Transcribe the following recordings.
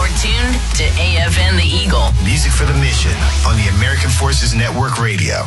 You're tuned to AFN The Eagle. Music for the mission on the American Forces Network Radio.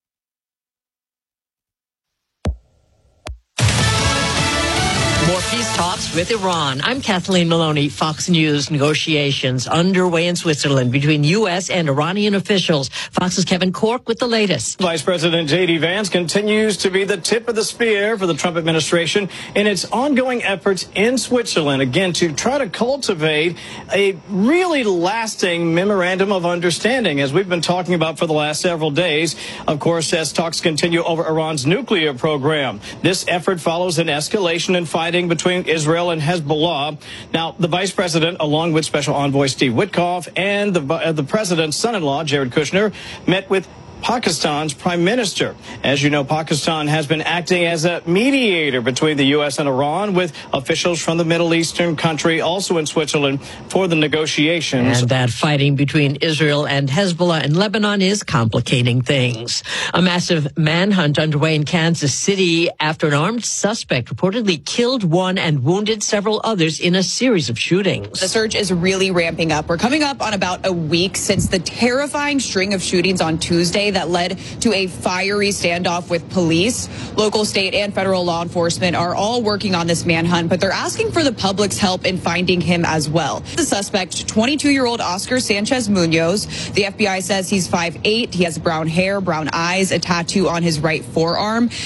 More peace talks with Iran. I'm Kathleen Maloney. Fox News negotiations underway in Switzerland between U.S. and Iranian officials. Fox's Kevin Corke with the latest. Vice President J.D. Vance continues to be the tip of the spear for the Trump administration in its ongoing efforts in Switzerland, again, to try to cultivate a really lasting memorandum of understanding, as we've been talking about for the last several days, of course, as talks continue over Iran's nuclear program. This effort follows an escalation in fighting between Israel and Hezbollah. Now, the vice president, along with Special Envoy Steve Witkoff and the president's son-in-law, Jared Kushner, met with Pakistan's prime minister. As you know, Pakistan has been acting as a mediator between the U.S. and Iran, with officials from the Middle Eastern country also in Switzerland for the negotiations. And that fighting between Israel and Hezbollah in Lebanon is complicating things. A massive manhunt underway in Kansas City after an armed suspect reportedly killed one and wounded several others in a series of shootings. The search is really ramping up. We're coming up on about a week since the terrifying string of shootings on Tuesday that led to a fiery standoff with police. Local, state, and federal law enforcement are all working on this manhunt, but they're asking for the public's help in finding him as well. The suspect, 22-year-old Oscar Sanchez Munoz. The FBI says he's 5'8". He has brown hair, brown eyes, a tattoo on his right forearm.